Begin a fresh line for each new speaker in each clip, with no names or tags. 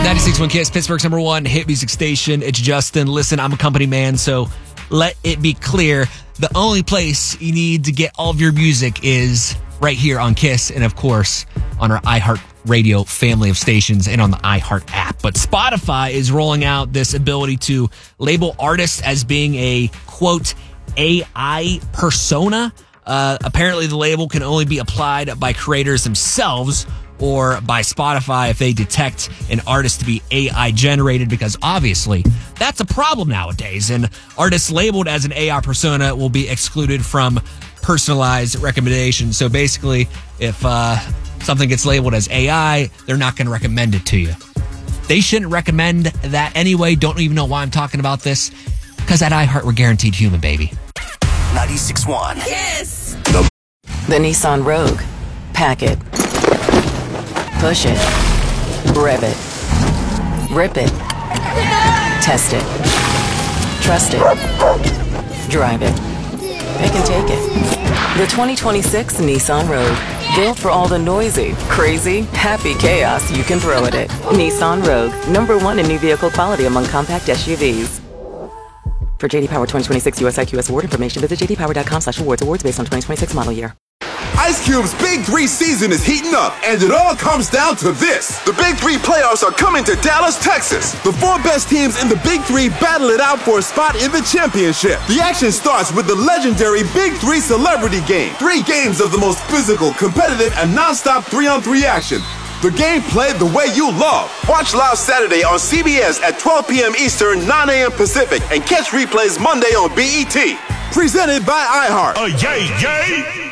96.1 KISS, Pittsburgh's number one hit music station. It's Justin. Listen, I'm a company man, so let it be clear. The only place you need to get all of your music is right here on KISS and, of course, on our iHeartRadio family of stations and on the iHeart app. But Spotify is rolling out this ability to label artists as being a, quote, AI persona. Apparently, the label can only be applied by creators themselves or by Spotify if they detect an artist to be AI generated, because obviously that's a problem nowadays. And artists labeled as an AI persona will be excluded from personalized recommendations. So basically, if something gets labeled as AI, they're not going to recommend it to you. They shouldn't recommend that anyway. Don't even know why I'm talking about this, because at iHeart, we're guaranteed human, baby.
96.1
Yes.
The Nissan Rogue. Pack it. Push it. Rev it. Rip it. Test it. Trust it. Drive it. Pick and take it. The 2026 Nissan Rogue. Built for all the noisy, crazy, happy chaos you can throw at it. Nissan Rogue. #1 in new vehicle quality among compact SUVs. For JD Power 2026 US IQS award information, visit jdpower.com/awards. Awards based on 2026 model year.
Ice Cube's Big 3 season is heating up, and it all comes down to this. The Big 3 playoffs are coming to Dallas, Texas. The 4 best teams in the Big 3 battle it out for a spot in the championship. The action starts with the legendary Big 3 Celebrity Game. 3 games of the most physical, competitive, and non-stop 3-on-3 action. The game played the way you love. Watch live Saturday on CBS at 12 p.m. Eastern, 9 a.m. Pacific, and catch replays Monday on BET. Presented by iHeart.
Yay!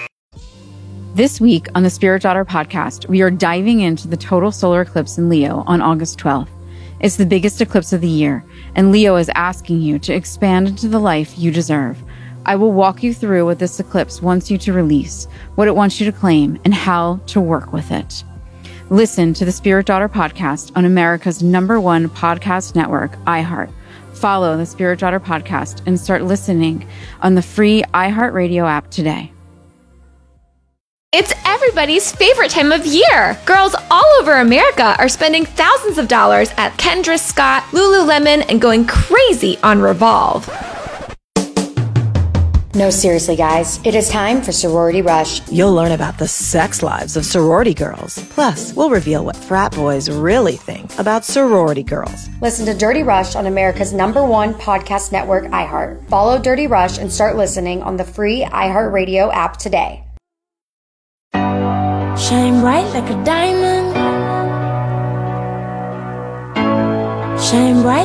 This week on the Spirit Daughter podcast, we are diving into the total solar eclipse in Leo on August 12th. It's the biggest eclipse of the year, and Leo is asking you to expand into the life you deserve. I will walk you through what this eclipse wants you to release, what it wants you to claim, and how to work with it. Listen to the Spirit Daughter podcast on America's #1 podcast network, iHeart. Follow the Spirit Daughter podcast and start listening on the free iHeartRadio app today.
It's everybody's favorite time of year. Girls all over America are spending thousands of dollars at Kendra Scott, Lululemon, and going crazy on Revolve.
No, seriously, guys. It is time for Sorority Rush.
You'll learn about the sex lives of sorority girls. Plus, we'll reveal what frat boys really think about sorority girls.
Listen to Dirty Rush on America's #1 podcast network, iHeart. Follow Dirty Rush and start listening on the free iHeartRadio app today.
Shine bright like a diamond. Shine bright